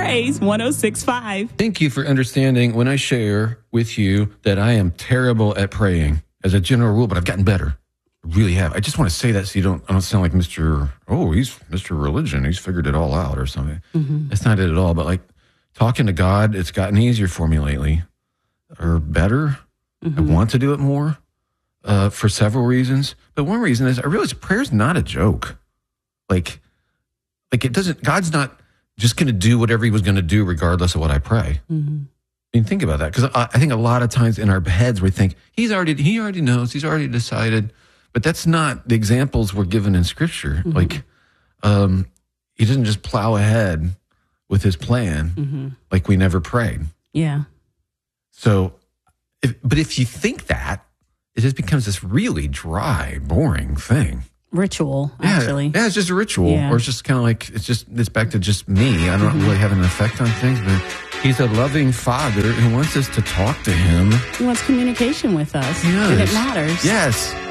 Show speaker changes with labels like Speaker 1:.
Speaker 1: Praise 106.5.
Speaker 2: Thank you for understanding when I share with you that I am terrible at praying as a general rule, but I've gotten better. I really have. I just want to say that so I don't sound like he's Mr. Religion. He's figured it all out or something. Mm-hmm. That's not it at all. But like talking to God, it's gotten easier for me lately or better. Mm-hmm. I want to do it more for several reasons. But one reason is I realize prayer's not a joke. Like it doesn't, God's not just going to do whatever he was going to do regardless of what I pray. Mm-hmm. I mean, think about that. Because I think a lot of times in our heads we think, he already knows, he's already decided. But that's not the examples we're given in Scripture. Mm-hmm. Like, he doesn't just plow ahead with his plan like we never prayed.
Speaker 1: Yeah.
Speaker 2: So, if you think that, it just becomes this really dry, boring thing.
Speaker 1: Ritual, actually.
Speaker 2: Yeah, it's just a ritual. Yeah. Or it's just kind of like, it's back to just me. I don't really have an effect on things, but he's a loving father who wants us to talk to him.
Speaker 1: He wants communication with us. And it matters.
Speaker 2: Yes.